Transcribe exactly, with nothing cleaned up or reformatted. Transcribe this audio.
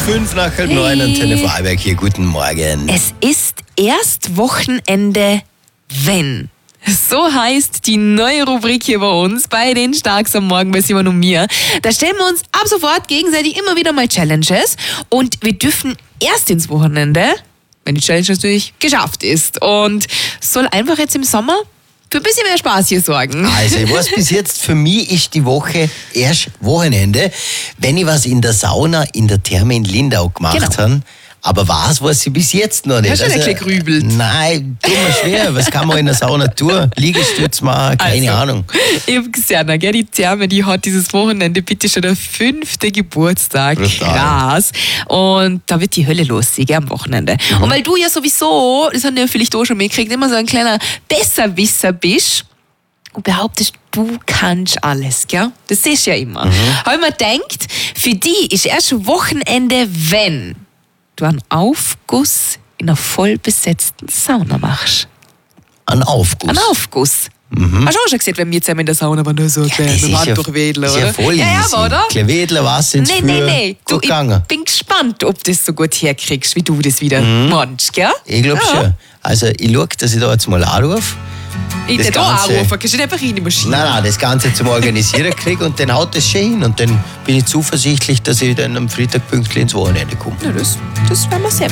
Fünf nach halb neun, Antenne Vorarlberg hier, guten Morgen. Es ist erst Wochenende, wenn. So heißt die neue Rubrik hier bei uns, bei den Starks am Morgen bei Simon und mir. Da stellen wir uns ab sofort gegenseitig immer wieder mal Challenges und wir dürfen erst ins Wochenende, wenn die Challenge natürlich geschafft ist. Und soll einfach jetzt im Sommer für ein bisschen mehr Spaß hier sorgen. Also, ich weiß, bis jetzt für mich ist die Woche erst Wochenende, wenn ich was in der Sauna in der Therme in Lindau gemacht Genau. habe. Aber was weiß ich bis jetzt noch nicht. Hast du nicht ein bisschen grübelt? Nein, tut mir schwer. Was kann man in der Sauna tun? Liegestütz machen, keine Also, Ahnung. Ich hab gesehen, gell, die Therme, die hat dieses Wochenende bitte schon der fünfte Geburtstag. Brutal. Krass. Und da wird die Hölle los, gell, am Wochenende. Mhm. Und weil du ja sowieso, das haben wir vielleicht auch schon mitgekriegt, immer so ein kleiner Besserwisser bist und behauptest, du kannst alles, gell? Das siehst du ja immer. Mhm. Habe ich mir gedacht, für die ist erst schon Wochenende, wenn du einen Aufguss in einer vollbesetzten Sauna machst. Ein Aufguss. Ein Aufguss. Mhm. Hast du auch schon gesehen, wenn wir zusammen in der Sauna waren, da so Das mit ist dem ja, Handtuch wedeln, ist oder? ja voll ja, ja, easy. oder? Klewedler, Wasser ins Nee, Feuer, nee, nee. Du, gut ich gegangen. bin gespannt, ob du das so gut herkriegst, wie du das wieder mhm. meinst, gell? Ich glaube ja. schon. Also, ich schaue, dass ich da jetzt mal anrufe. Ich Das hätte auch Ganze- anrufen, kannst du nicht einfach rein in die Maschine. Nein, nein, das Ganze zum Organisieren kriege und dann haut das schon hin. Und dann bin ich zuversichtlich, dass ich dann am Freitag pünktlich ins Wochenende komme. Ja, das, das werden wir sehen.